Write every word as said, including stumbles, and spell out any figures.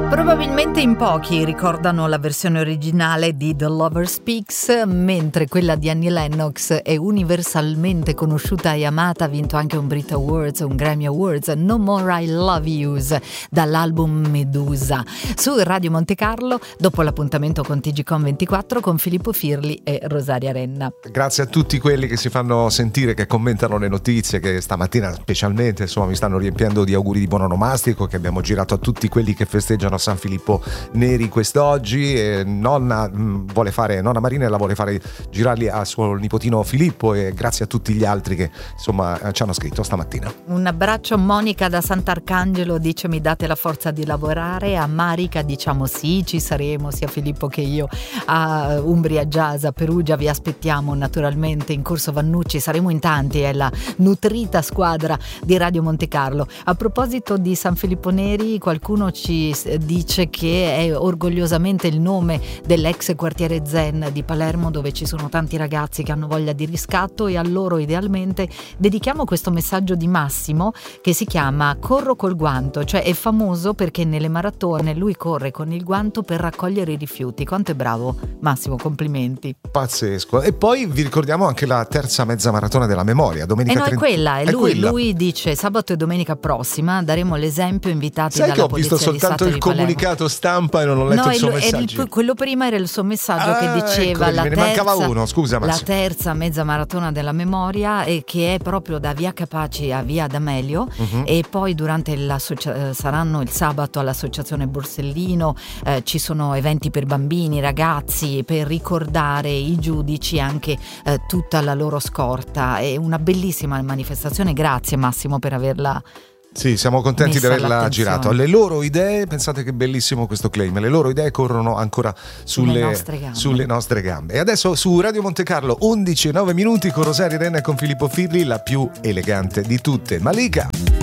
Probabilmente in pochi ricordano la versione originale di The Lover Speaks, mentre quella di Annie Lennox è universalmente conosciuta e amata, ha vinto anche un Brit Awards, un Grammy Awards, No More I Love Yous, dall'album Medusa. Su Radio Monte Carlo, dopo l'appuntamento con T G Con ventiquattro con Filippo Firli e Rosaria Renna. Grazie a tutti quelli che si fanno sentire, che commentano le notizie, che stamattina specialmente insomma mi stanno riempiendo di auguri di buon onomastico, che abbiamo girato a tutti quelli che festeggiano San Filippo Neri quest'oggi, e nonna mh, vuole fare nonna Marinella vuole fare girarli a suo nipotino Filippo, e grazie a tutti gli altri che insomma ci hanno scritto stamattina. Un abbraccio. Monica da Sant'Arcangelo dice: mi date la forza di lavorare. A Marica diciamo sì, ci saremo sia Filippo che io a Umbria Jazz a Perugia, vi aspettiamo naturalmente in Corso Vannucci, saremo in tanti, è la nutrita squadra di Radio Monte Carlo. A proposito di San Filippo Neri, qualcuno ci dice che è orgogliosamente il nome dell'ex quartiere Zen di Palermo, dove ci sono tanti ragazzi che hanno voglia di riscatto, e a loro idealmente dedichiamo questo messaggio di Massimo che si chiama Corro col guanto, cioè è famoso perché nelle maratone lui corre con il guanto per raccogliere i rifiuti. Quanto è bravo Massimo, complimenti. Pazzesco. E poi vi ricordiamo anche la terza mezza maratona della memoria, domenica e no, trenta... è quella, è, è lui, quella. Lui dice sabato e domenica prossima daremo l'esempio, invitati Sai dalla che ho polizia visto di soltanto Stato il di Palermo. comunicato stampa e non ho letto no, il suo il, messaggio. il, quello prima era il suo messaggio, ah, che diceva ecco, la, me ne terza, mancava uno, scusa, la terza mezza maratona della memoria, e che è proprio da via Capaci a via D'Amelio, uh-huh. E poi durante l'associa- saranno il sabato all'associazione Borsellino, eh, ci sono eventi per bambini, ragazzi, per ricordare i giudici, anche eh, tutta la loro scorta. È una bellissima manifestazione. Grazie Massimo per averla. Sì, siamo contenti di averla girato. Le loro idee, pensate che bellissimo questo claim, le loro idee corrono ancora sulle, sulle, nostre, gambe. sulle nostre gambe. E adesso su Radio Monte Carlo undici e nove minuti con Rosaria Renna e con Filippo Firli, la più elegante di tutte, Malika.